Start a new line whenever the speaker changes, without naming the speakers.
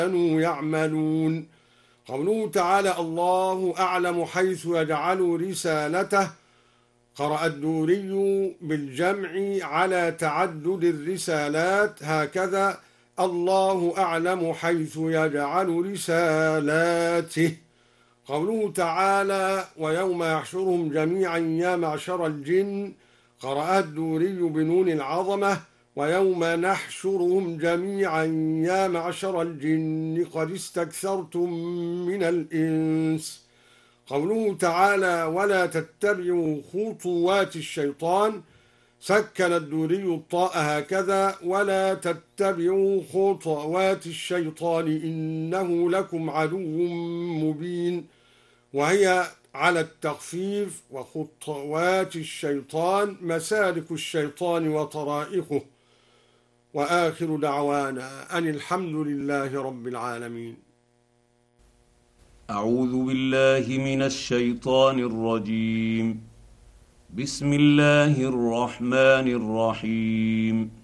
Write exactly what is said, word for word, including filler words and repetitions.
كانوا يعملون. قوله تعالى الله أعلم حيث يجعل رسالته، قرأ الدوري بالجمع على تعدد الرسالات هكذا: الله أعلم حيث يجعل رسالاته. قوله تعالى ويوم يحشرهم جميعا يا معشر الجن، قرأ الدوري بنون العظمة ويوم نحشرهم جميعا يا معشر الجن قد استكثرتم من الإنس. قوله تعالى ولا تتبعوا خطوات الشيطان، سكن الدوري الطاء هكذا: ولا تتبعوا خطوات الشيطان إنه لكم عدو مبين، وهي على التخفيف، وخطوات الشيطان مسالك الشيطان وطرائقه. وآخر دعوانا أن الحمد لله رب العالمين.
أعوذ بالله من الشيطان الرجيم. بسم الله الرحمن الرحيم.